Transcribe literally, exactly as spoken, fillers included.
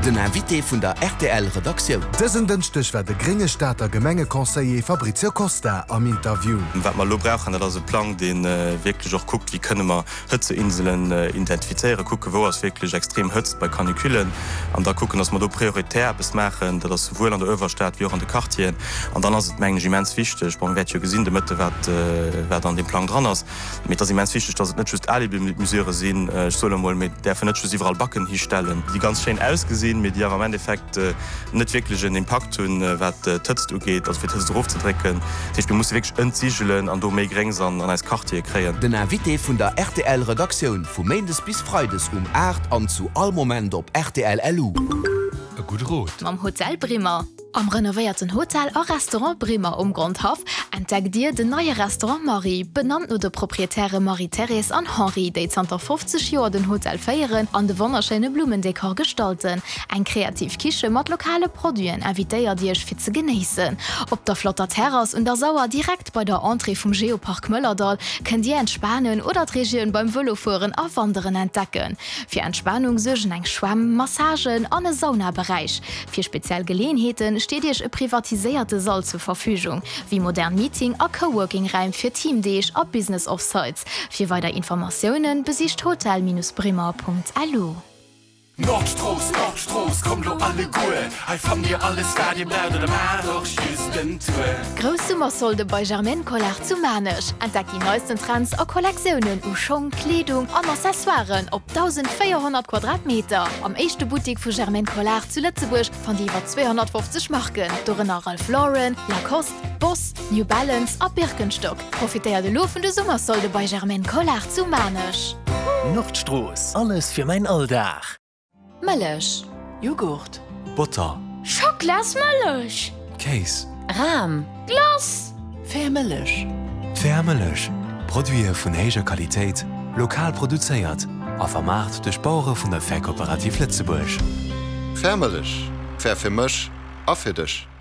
Den Invité vun der R T L-Redaktion. Dëssen dënchtech war de Gringestaater Gemengekonseiller Fabrizio Costa am Interview. Wat man lo brauchen, dat ass e Plan, den äh, wirklich auch guckt, wie könne man Hëtzeinseln äh, identifizieren, gucke, wo es wirklich extrem hëtzt bei Kanikülen, an da gucken, dass man do prioritär bis machen, dat das sowohl an der Överstaat wie auch an de Kartien. An dann ass het Mengegiments wichtig, man wet jo gesinn de Mëtte wat äh, an dem Plan dran ass. Mit das immens wichtig, dass net just alle mit Museure sinn äh, soll mal mit der net überall Backen hinstellen. Die ganz schön ausgesehen mit ihrer am Endeffekt äh, net wirklich den Impact hun äh, wat äh, tötzt du geht, als wir drauf zu drecken. Ich muss wirklich entsiegelen an do méi Grängsern an als Kartier kreieren. Den Invité vun der R T L-Redaktion vu Mendes bis Freudes um acht an zu all Moment op R T L L U. E gut Rot. Am Hotel Bremer. Am renovierten Hotel a Restaurant Bremer um Grundhof entdeckt dir de neue Restaurant Marie, benannt no de proprietäre Marie-Therese an Henri, déi zweihundertfünfzig Joer den Hotel feieren an de wonnerscheine Blumendekor gestalten. Eng kreativ Kiche mat lokale Produen invitéiert Dich fir ze genießen. Op der Flotter Terras und der Sauer direkt bei der Entree vum Geopark Möllerdal könnt Dir entspannen oder d'Regioun beim Volofuhren a Wanderen entdecken. Fir Entspannung sechen eng Schwamm, Massagen an e Saunabereich. Fir speziell Geleenheeten steht Dich e privatiséierte Saal zur Verfügung, wie modern Meeting a Coworking-Reim fir Teamdeeg a Business Offsites. Für weiter Informationen besicht hotel bremer punkt l u. Nordstros, Nordstros, komm du alle Gue. Ei fan dir alles fertig bleibt oder mal doch schießen Tour. Grossummer sollte bei Germaine Collard zu Manisch. Entdeckt die neuesten Trends a Kollektionen u Schong, Kleidung an Accessoires op eintausendvierhundert Quadratmeter. Am echte Boutique vu Germaine Collard zu Lützeburg von iwwer zweihundertfünfzig Marken. Dorenner Ralph Lauren, Lacoste, Boss, New Balance a Birkenstock. Profitéier de laufende Sommer sollte bei Germaine Collard zu Manisch. Nordstros, alles für mein Alldach. Mëllech, Joghurt, Butter, Schockglasmëllech, Käse, Rahm, Glas, Fairmëllech, Fairmëllech, Produier vun héiger Qualitätit, lokal produzéiert, a vermacht de Bauere vun der Verkooperativ Lettzeburg. Fairmëllech, fair fir Mëch, a fir Dich.